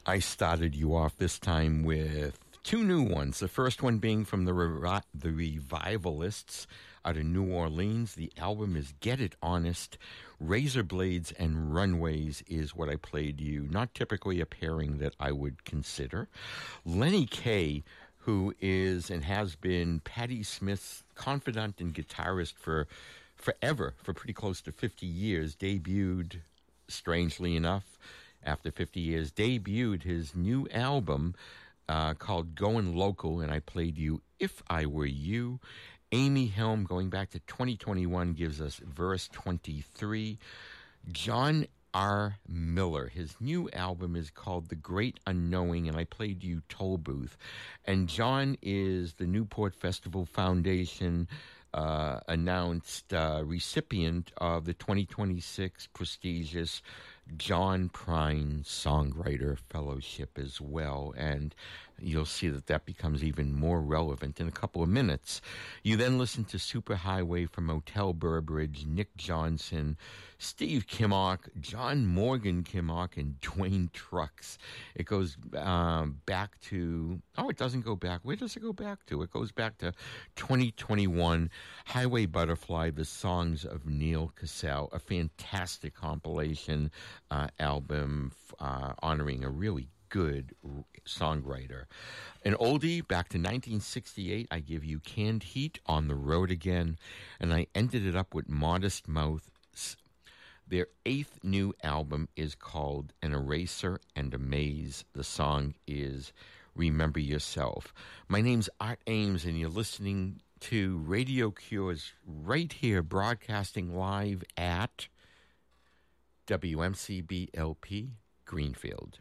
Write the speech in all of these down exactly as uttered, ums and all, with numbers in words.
I started you off this time with two new ones. The first one being from the Revi- the Revivalists out of New Orleans. The album is Get It Honest. Razor Blades and Runways is what I played you. Not typically a pairing that I would consider. Lenny Kaye, who is and has been Patti Smith's confidant and guitarist for forever, for pretty close to fifty years, debuted, strangely enough, after fifty years, debuted his new album uh, called Going Local, and I played you If I Were You. Amy Helm, going back to twenty twenty-one, gives us verse twenty-three. John R. Miller, his new album is called The Great Unknowing, and I played you Toll Booth. And John is the Newport Festival Foundation uh, announced uh, recipient of the twenty twenty-six prestigious John Prine Songwriter Fellowship as well, and you'll see that that becomes even more relevant in a couple of minutes. You then listen to Superhighway from Motel Burbridge, Nick Johnson, Steve Kimmock, John Morgan Kimmock, and Dwayne Trucks. It goes um, back to, oh, it doesn't go back. Where does it go back to? It goes back to twenty twenty-one, Highway Butterfly, The Songs of Neil Cassell, a fantastic compilation uh, album uh, honoring a really good songwriter. An oldie, back to nineteen sixty-eight, I give you Canned Heat, On the Road Again, and I ended it up with Modest Mouth. Their eighth new album is called An Eraser and a Maze. The song is Remember Yourself. My name's Art Ames, and you're listening to Radio Cures right here, broadcasting live at W M C B L P Greenfield.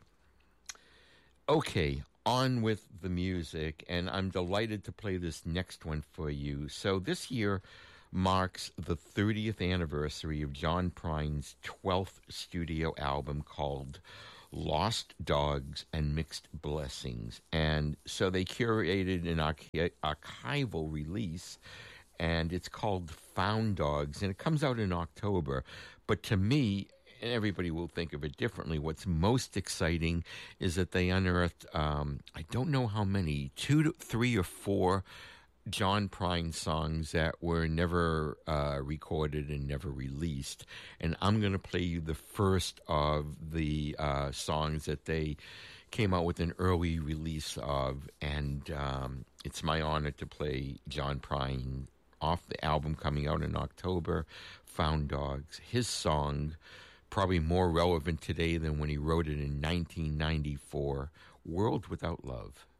Okay, on with the music, and I'm delighted to play this next one for you. So this year marks the thirtieth anniversary of John Prine's twelfth studio album called Lost Dogs and Mixed Blessings. And so they curated an archi- archival release, and it's called Found Dogs, and it comes out in October. But to me, and everybody will think of it differently, what's most exciting is that they unearthed, um, I don't know how many, two to three or four John Prine songs that were never uh, recorded and never released. And I'm going to play you the first of the uh, songs that they came out with an early release of. And um, it's my honor to play John Prine off the album coming out in October, Found Dogs. His song, probably more relevant today than when he wrote it in nineteen ninety-four, World Without Love.